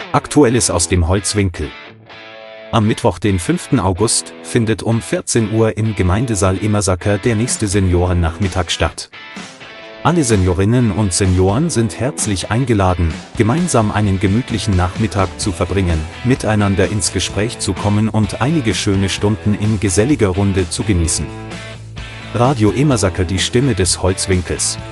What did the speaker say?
Aktuelles aus dem Holzwinkel. Am Mittwoch, den 5. August, findet um 14 Uhr im Gemeindesaal Emersaker der nächste Seniorennachmittag statt. Alle Seniorinnen und Senioren sind herzlich eingeladen, gemeinsam einen gemütlichen Nachmittag zu verbringen, miteinander ins Gespräch zu kommen und einige schöne Stunden in geselliger Runde zu genießen. Radio Emersaker, die Stimme des Holzwinkels.